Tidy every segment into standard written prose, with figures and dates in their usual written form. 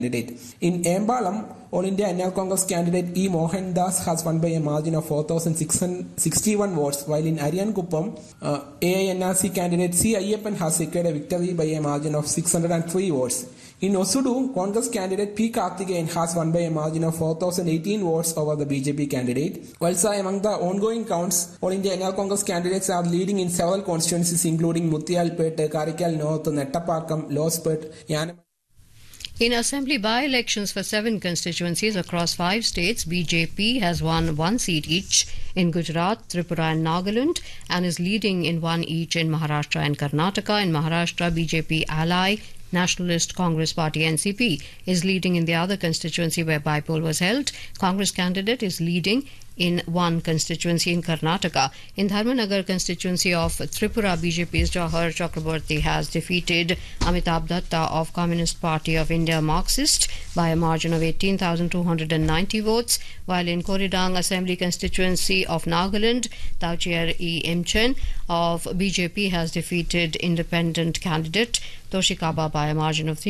candidate. In Embalam, All India NL Congress candidate E. Mohan Das has won by a margin of 4,661 votes, while in Ariyankuppam, AINRC candidate C. Ayyappan has secured a victory by a margin of 603 votes. In Osudu, Congress candidate P. Karthikeyan has won by a margin of 4,018 votes over the BJP candidate. Also, among the ongoing counts, All India NL Congress candidates are leading in several constituencies including Muthialpet, Karikal North, Nettapakkam, Lospet, Yanam. In assembly by-elections for 7 constituencies across 5 states, BJP has won 1 seat each in Gujarat, Tripura and Nagaland and is leading in 1 each in Maharashtra and Karnataka. In Maharashtra, BJP ally Nationalist Congress Party NCP is leading in the other constituency where by-poll was held. Congress candidate is leading in 1 constituency in Karnataka. In Dharmanagar constituency of Tripura, BJP's Jawahar Chakraborty has defeated Amitabh Datta of Communist Party of India Marxist by a margin of 18,290 votes, while in Koridang Assembly constituency of Nagaland, Tauchier E. Imchen of BJP has defeated independent candidate Toshikaba by a margin of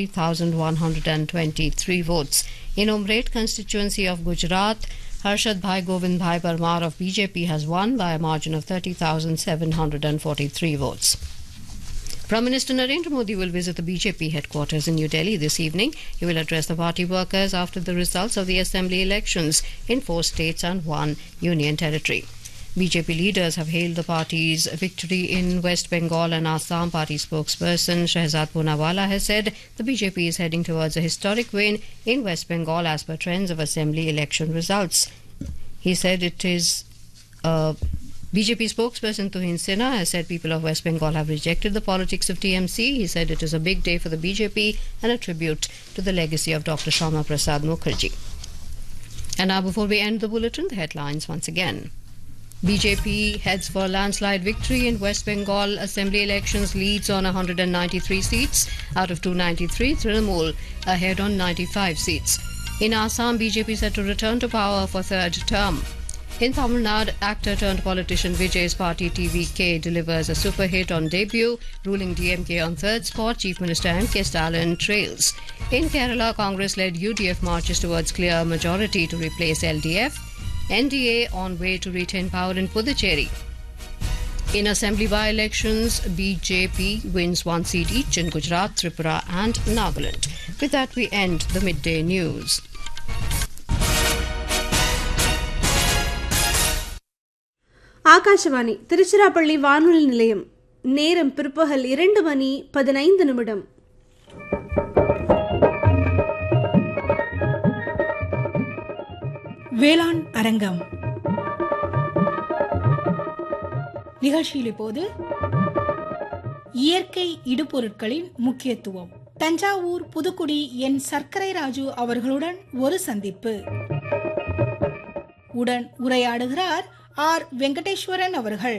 3,123 votes. In Umret constituency of Gujarat, Harshad Bhai Govind Bhai Parmar of BJP has won by a margin of 30,743 votes. Prime Minister Narendra Modi will visit the BJP headquarters in New Delhi this evening. He will address the party workers after the results of the assembly elections in 4 states and 1 union territory. BJP leaders have hailed the party's victory in West Bengal, and Assam party spokesperson Shehzad Poonawala has said the BJP is heading towards a historic win in West Bengal as per trends of assembly election results. He said it is BJP spokesperson Tuhin Sinha has said people of West Bengal have rejected the politics of TMC. He said it is a big day for the BJP and a tribute to the legacy of Dr. Shyama Prasad Mukherjee. And now, before we end the bulletin, the headlines once again. BJP heads for landslide victory in West Bengal assembly elections, leads on 193 seats out of 293. Trinamool ahead on 95 seats. In Assam, BJP set to return to power for 3rd term. In Tamil Nadu, actor turned politician Vijay's party TVK delivers a super hit on debut, ruling DMK on 3rd spot. Chief Minister M.K. Stalin trails. In Kerala, Congress-led UDF marches towards clear majority to replace LDF. NDA on way to retain power in Puducherry. In assembly by-elections, BJP wins 1 seat each in Gujarat, Tripura and Nagaland. With that, we end the midday news. Akashvani Tiruchirappalli வானொலி நிலையம். நேரம் பிற்பகல் 2:15. வேளாண் அரங்கம் நிகழ்ச்சியில் இப்போது இயற்கை இடுபொருட்களின் முக்கியத்துவம். தஞ்சாவூர் புதுக்குடி என் சர்க்கரை ராஜு அவர்களுடன் ஒரு சந்திப்பு. உடன் உரையாடுகிறார் ஆர். வெங்கடேஸ்வரன் அவர்கள்.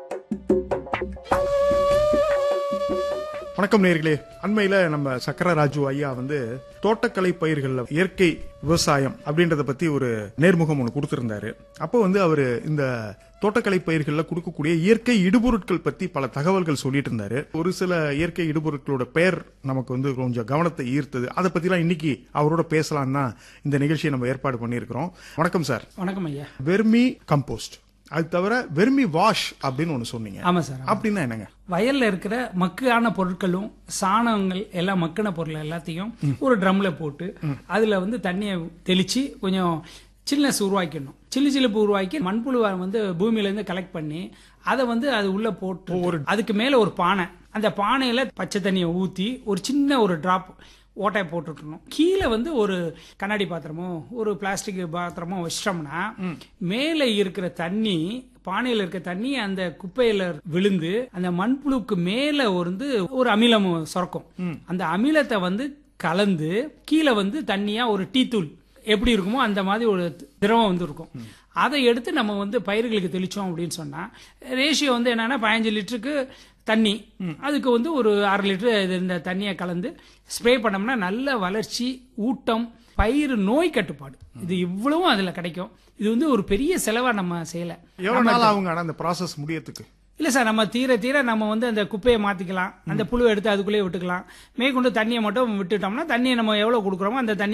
வணக்கம் நேயர்களே. அண்மையில நம்ம சக்கர ராஜு ஐயா தோட்டக்கலை பயிர்கள் இயற்கை விவசாயம் அப்படின்றத பத்தி ஒரு நேர்முகம் ஒன்று கொடுத்திருந்தாரு. அப்போ அவரு இந்த தோட்டக்கலை பயிர்கள்ல கொடுக்கக்கூடிய இயற்கை இடுபொருட்கள் பத்தி பல தகவல்கள் சொல்லிட்டு இருந்தாரு. ஒரு சில இயற்கை இடுபொருட்களோட பெயர் நமக்கு கொஞ்சம் கவனத்தை ஈர்த்தது. அதை பத்திலாம் இன்னைக்கு அவரோட பேசலாம்னா இந்த நிகழ்ச்சியை நம்ம ஏற்பாடு பண்ணியிருக்கிறோம். வணக்கம் சார். வணக்கம் ஐயா. வெர்மி கம்போஸ்ட், அது தவிர வெர்மி வாஷ் அப்படின்னு ஒண்ணு சொன்னீங்க. ஆமா சார். அப்படின்னா என்னங்க? வயல்ல இருக்கிற மக்கான பொருட்களும் சாணங்கள் எல்லாம் மக்கின பொருள் எல்லாத்தையும் ஒரு ட்ரம்ல போட்டு அதுல தண்ணியை தெளிச்சு கொஞ்சம் சில்னஸ் உருவாக்கிடணும். சில்லுப்பு உருவாக்கி மண்புழுவை பூமியில இருந்து கலெக்ட் பண்ணி அதை அது உள்ள போட்டு அதுக்கு மேல ஒரு பானை, அந்த பானையில பச்சை தண்ணியை ஊத்தி ஒரு சின்ன ஒரு டிராப் ஓட்டையை போட்டுட்டணும். கீழே ஒரு கண்ணாடி பாத்திரமோ ஒரு பிளாஸ்டிக் பாத்திரமோ வச்சிட்டோம்னா மேல இருக்கிற தண்ணி, பானையில இருக்க தண்ணி அந்த குப்பையில விழுந்து அந்த மண்புழுக்கு மேல ஒரு அமிலம் சுரக்கும். அந்த அமிலத்தை கலந்து கீழே தண்ணியா ஒரு டீ தூள் எப்படி இருக்குமோ அந்த மாதிரி ஒரு திரவம் இருக்கும். அதை எடுத்து நம்ம பயிர்களுக்கு தெளிச்சோம் அப்படின்னு சொன்னா ரேஷியோ என்னன்னா 15 லிட்டருக்கு தண்ணி, அதுக்கு ஒரு 1/2 லிட்டர் இந்த தண்ணியை கலந்து ஸ்ப்ரே பண்ணோம்னா நல்ல வளர்ச்சி, ஊட்டம், பயிர் நோய் கட்டுப்பாடு இது இவ்வளவும் அதுல கிடைக்கும். இது ஒரு பெரிய செலவா நம்ம செய்யல. எவ்வளவு நாள் ஆகுங்க அந்த ப்ராசஸ் முடியறதுக்கு? இல்ல சார், நம்ம தீர நம்ம வந்து அந்த குப்பையை மாத்திக்கலாம், அந்த புழுவை எடுத்து அதுக்குள்ளேயே விட்டுக்கலாம். மேற்கொண்டு தண்ணியை மட்டும் விட்டுட்டோம்னா தண்ணியை நம்ம எவ்வளவு கொடுக்குறோமோ அந்த தண்ணி